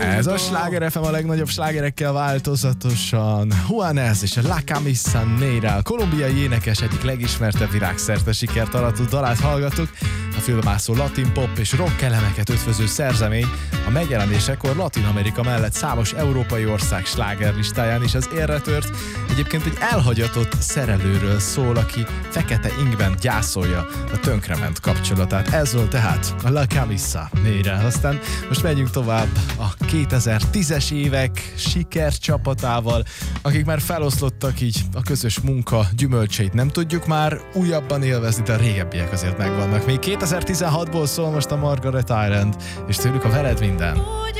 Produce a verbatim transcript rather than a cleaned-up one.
Ez a Sláger ef em a legnagyobb slágerekkel változatosan. Juanes és a La Camisa Negra, a kolumbiai énekes egyik legismertebb világszerte sikert arató dalát hallgattuk. A fülbemászó latin pop és rock elemeket ötvöző szerzemény a megjelenésekor Latin Amerika mellett számos európai ország slágerlistáján is az érre tört. Egyébként egy elhagyatott szerelőről szól, aki fekete ingben gyászolja a tönkrement kapcsolatát. Ez volt tehát a La Camisa Negra. Aztán most megyünk tovább a kétezer-tízes évek sikercsapatával, akik már feloszlottak, így a közös munka gyümölcseit nem tudjuk már újabban élvezni, de a régebbiek azért megvannak. Még kétezer-tizenhatból szól most a Margaret Island, és tőlük a Veled minden.